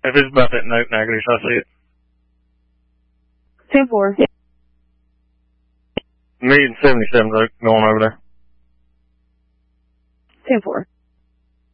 If it's about that note negative, I see it. 10-4. $1,077,000 going over there. 10-4.